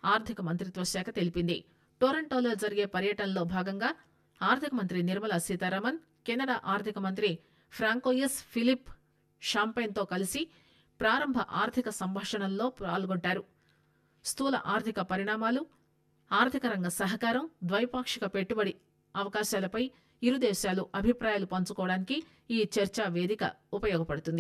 ఆర్థిక మంత్రిత్వ శాఖ తెలిపింది. టొరంటోలో జరిగే పర్యటనలో భాగంగా ఆర్థిక మంత్రి నిర్మలా సీతారామన్ కెనడా ఆర్థిక మంత్రి ఫ్రాంకోయిస్ ఫిలిప్ షాంపైన్తో కలిసి ప్రారంభ ఆర్థిక సంభాషణల్లో పాల్గొంటారు. స్థూల ఆర్థిక పరిణామాలు, ఆర్థిక రంగ సహకారం, ద్వైపాక్షిక పెట్టుబడి అవకాశాలపై ఇరు దేశాలు అభిప్రాయాలు పంచుకోవడానికి ఈ చర్చా వేదిక ఉపయోగపడుతుంది.